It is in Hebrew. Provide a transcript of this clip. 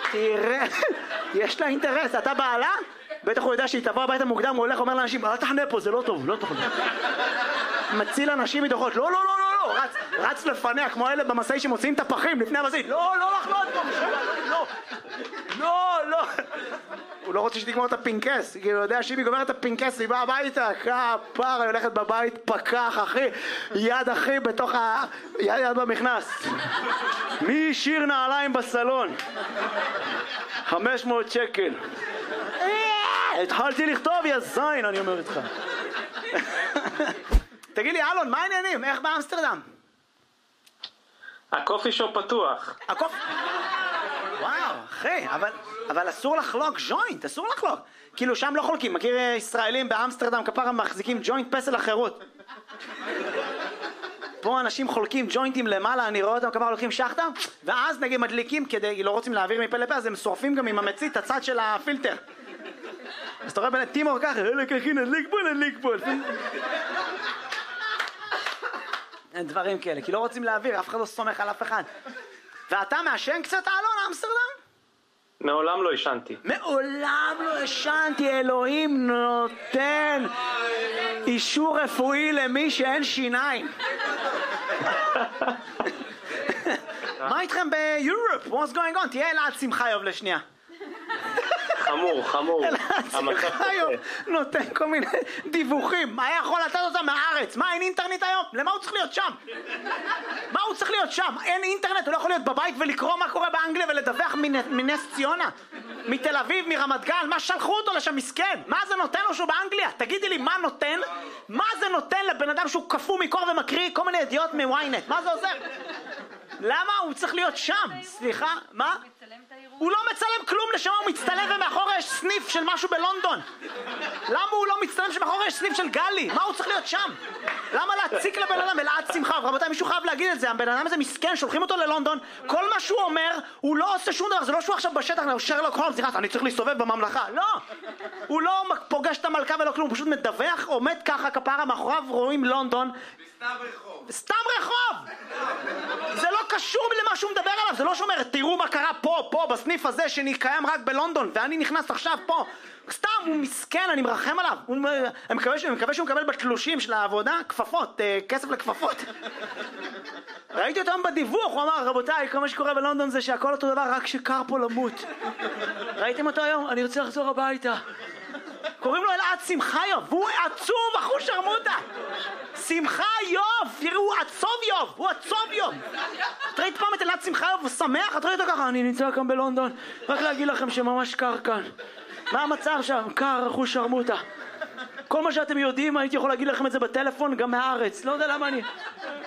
תראה, יש לה אינטרס, אתה בעלה? בטח הוא יודע שהיא תבוא הביתה מוקדם, הוא הולך, אומר לאנשים, אל תחנה פה, זה לא טוב, לא טוב. מציל אנשים מדוחות, לא, לא, לא, לא, לא, רץ לפניה, כמו אלה במסעי שמוציאים את הפחים לפני המסעית, לא, לא לחנות פה, לא, לא, לא. הוא לא רוצה שתגמור את הפינקס, כי הוא יודע שאם היא גומרת את הפינקס, היא באה הביתה, כפר, היא הולכת בבית, פקח, אחי, יד אחי בתוך יד במכנס. מי שיר נעליים בסלון? 500 שקל. התחלתי לכתוב, יא זין, אני אומר איתך. תגיד לי, אלון, מה העניינים? איך באמסטרדם? הקופי שופ פתוח. וואו, אחי, אבל אסור לחלוק ג'וינט, אסור לחלוק. כאילו שם לא חולקים, מכיר ישראלים באמסטרדם כפרה מחזיקים ג'וינט פסל החירות. פה אנשים חולקים ג'וינטים למעלה, אני רואה אותם כפרה הולכים שחטה, ואז נגיד מדליקים כדי, לא רוצים להעביר מפה לפה, אז הם שורפים גם עם המצית את הצד של הפילטר. אז אתה רואה בין טימור ככה, לקחי נדליק פה. אין דברים כאלה, כי לא רוצים להעביר, אף אחד לא סומך על אף אחד. ואתה מעשן קצת, אלון, אמסטרדם? מעולם לא ישנתי. מעולם לא ישנתי, אלוהים נותן אישור רפואי למי שאין שיניים. מה איתכם ביורופ? What's going on? תהיה אלעד שמחיוב לשנייה. חמור. אלעד שמחיוב נותן כל מיני דיווחים. מה יכול לתת אותם מהארץ? מה, אין אינטרנט היום? למה הוא צריך להיות שם? מה הוא צריך להיות שם? אין אינטרנט, הוא לא יכול להיות בבית ולקרוא מה קורה באנגליה ולדווח מנס ציונה, מתל אביב, מרמת גן. מה שלחו אותו לשם מסכן? מה זה נותן לו שהוא באנגליה? תגידי לי, מה זה נותן לבן אדם שהוא קפוא מקור ומקריא כל מיני ידיעות מוויינט? מה זה עוזר? למה הוא צריך להיות שם? סליחה, מה? הוא לא מצלם כלום, לשם הוא מצטלם ומאחורי יש סניף של משהו בלונדון. למה הוא לא מצטלם שמאחורי יש סניף של גלי? מה הוא צריך להיות שם? למה להציק לבן אדם? אלעד שמחה, רבותיי, מישהו חייב להגיד את זה. הבן אדם הזה מסכן, שולחים אותו ללונדון, כל מה שהוא אומר, הוא לא עושה שום דבר. זה לא שהוא עכשיו בשטח, שרלוק הולמס, אני צריך להסתובב בממלכה. לא! הוא לא פוגש את המלכה ולא כלום, הוא פשוט מדווח, עומד ככה כפרה, מאחוריו רואים לונדון. סתם רחוב! זה לא קשור למה שהוא מדבר עליו, זה לא שאומר, תראו מה קרה פה, בסניף הזה שקיים רק בלונדון, ואני נכנס עכשיו פה. סתם, הוא מסכן, אני מרחם עליו. אני מקווה שהוא מקבל בתלושים של העבודה, כפפות, כסף לכפפות. ראיתי אותם בדיווח, הוא אמר, רבותיי, כל מה שקורה בלונדון זה שהכל אותו דבר, רק שקר פה למות. ראיתם אותו היום? אני רוצה לחזור הביתה. קוראים לו אלעד שמחיוב, והוא עצוב, אחו שרמוטה. שמחיוב, תראו, הוא עצוב יוב. את ראית פעם את אלעד שמחיוב, הוא שמח, את ראית אותו ככה, אני נמצא כאן בלונדון, רק להגיד לכם שממש קר כאן. מה המצב שם? קר, אחו שרמוטה. כל מה שאתם יודעים, הייתי יכול להגיד לכם את זה בטלפון, גם מהארץ, לא יודע למה אני...